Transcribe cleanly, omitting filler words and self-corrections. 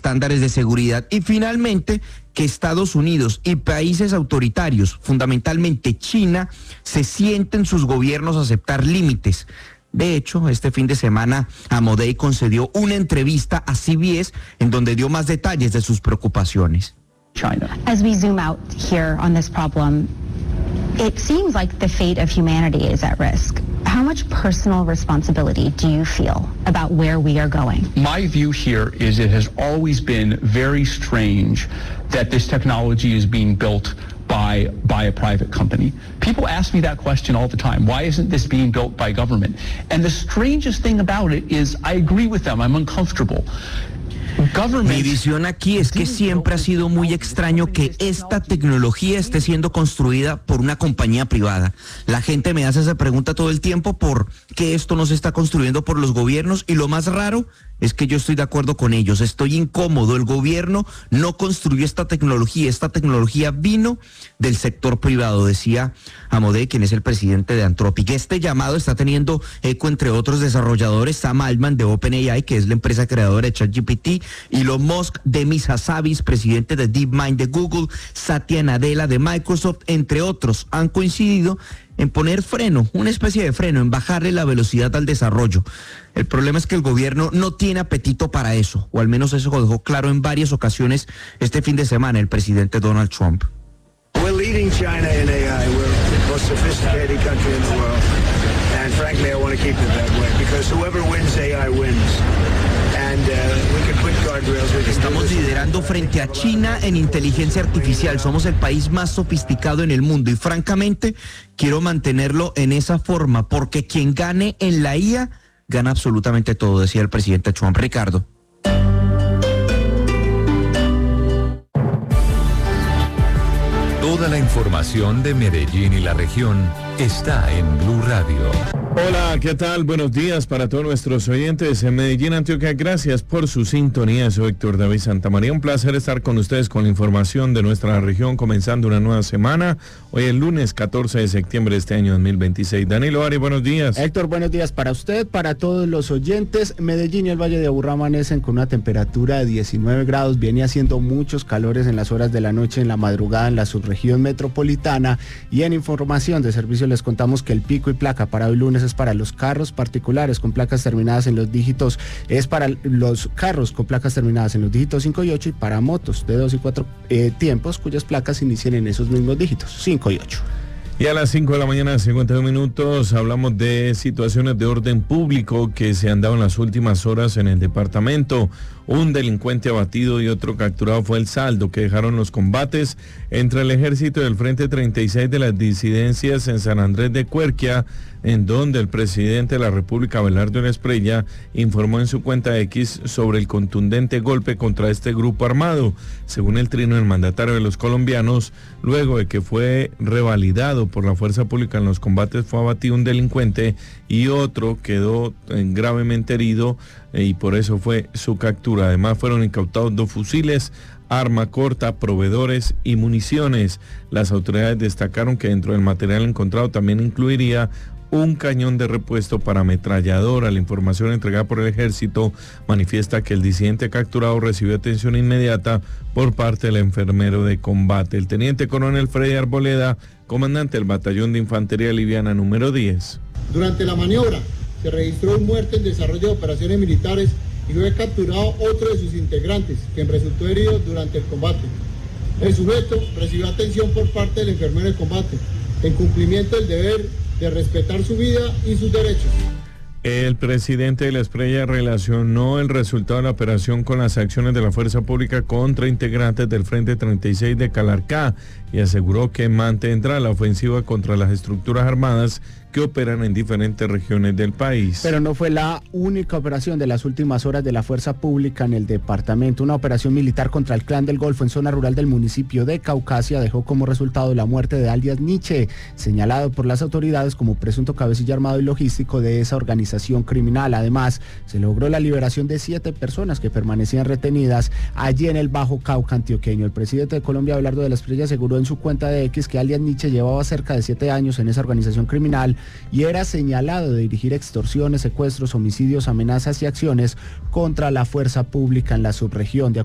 estándares de seguridad. Y finalmente, que Estados Unidos y países autoritarios, fundamentalmente China, se sienten sus gobiernos a aceptar límites. De hecho, este fin de semana, Amodei concedió una entrevista a CBS en donde dio más detalles de sus preocupaciones. China. As we zoom out here on this problem, it seems like the fate of humanity is at risk. How much personal responsibility do you feel about where we are going? My view here is it has always been very strange that this technology is being built by a private company. People ask me that question all the time. Why isn't this being built by government? And the strangest thing about it is I agree with them. I'm uncomfortable. Mi visión aquí es que siempre ha sido muy extraño que esta tecnología esté siendo construida por una compañía privada. La gente me hace esa pregunta todo el tiempo por qué esto no se está construyendo por los gobiernos, y lo más raro es que yo estoy de acuerdo con ellos. Estoy incómodo. El gobierno no construyó esta tecnología vino del sector privado, decía Amodei, quien es el presidente de Anthropic. Este llamado está teniendo eco entre otros desarrolladores: Sam Altman de OpenAI, que es la empresa creadora de ChatGPT, Elon Musk de Microsoft, presidente de DeepMind de Google, Satya Nadella de Microsoft, entre otros. Han coincidido en poner freno, una especie de freno, en bajarle la velocidad al desarrollo. El problema es que el gobierno no tiene apetito para eso, o al menos eso lo dejó claro en varias ocasiones este fin de semana el presidente Donald Trump. We're leading China in AI. We're the most sophisticated country in the world. And frankly, I want to keep it that way, because whoever wins AI wins. Estamos liderando frente a China en inteligencia artificial. Somos el país más sofisticado en el mundo y francamente quiero mantenerlo en esa forma, porque quien gane en la IA gana absolutamente todo, decía el presidente Trump. Ricardo. Toda la información de Medellín y la región está en Blue Radio. Hola, ¿qué tal? Buenos días para todos nuestros oyentes en Medellín, Antioquia. Gracias por su sintonía. Soy Héctor David Santamaría. Un placer estar con ustedes con la información de nuestra región, comenzando una nueva semana. Hoy es lunes 14 de septiembre de este año 2026. Danilo Ari, buenos días. Héctor, buenos días para usted, para todos los oyentes. Medellín y el Valle de Aburrá amanecen con una temperatura de 19 grados. Viene haciendo muchos calores en las horas de la noche, en la madrugada, en la subregión metropolitana. Y en información de servicio les contamos que el pico y placa para hoy lunes es para los carros particulares con placas terminadas en los dígitos, es para los carros con placas terminadas en los dígitos 5 y 8, y para motos de 2 y 4 tiempos cuyas placas inician en esos mismos dígitos, 5 y 8. Y a las 5 de la mañana, 52 minutos, hablamos de situaciones de orden público que se han dado en las últimas horas en el departamento. Un delincuente abatido y otro capturado fue el saldo que dejaron los combates entre el ejército y el Frente 36 de las disidencias en San Andrés de Cuerquia, en donde el presidente de la República, Abelardo Esprella, informó en su cuenta X sobre el contundente golpe contra este grupo armado. Según el trino del mandatario de los colombianos, luego de que fue revalidado por la fuerza pública en los combates, fue abatido un delincuente y otro quedó gravemente herido, y por eso fue su captura. Además fueron incautados 2 fusiles, arma corta, proveedores y municiones. Las autoridades destacaron que dentro del material encontrado también incluiría un cañón de repuesto para ametralladora. La información entregada por el ejército manifiesta que el disidente capturado recibió atención inmediata por parte del enfermero de combate. El teniente coronel Freddy Arboleda, comandante del batallón de infantería liviana número 10. Durante la maniobra se registró un muerto en desarrollo de operaciones militares y fue capturado otro de sus integrantes, quien resultó herido durante el combate. El sujeto recibió atención por parte del enfermero de combate, en cumplimiento del deber de respetar su vida y sus derechos. El presidente de la Esprella relacionó el resultado de la operación con las acciones de la fuerza pública contra integrantes del Frente 36 de Calarcá y aseguró que mantendrá la ofensiva contra las estructuras armadas que operan en diferentes regiones del país. Pero no fue la única operación de las últimas horas de la fuerza pública en el departamento. Una operación militar contra el Clan del Golfo en zona rural del municipio de Caucasia dejó como resultado la muerte de alias Nietzsche, señalado por las autoridades como presunto cabecilla armado y logístico de esa organización criminal. Además, se logró la liberación de 7 personas que permanecían retenidas allí en el Bajo Cauca antioqueño. El presidente de Colombia, Abelardo de la Esprella, aseguró en su cuenta de X que alias Nietzsche llevaba cerca de 7 años en esa organización criminal y era señalado de dirigir extorsiones, secuestros, homicidios, amenazas y acciones contra la fuerza pública en la subregión.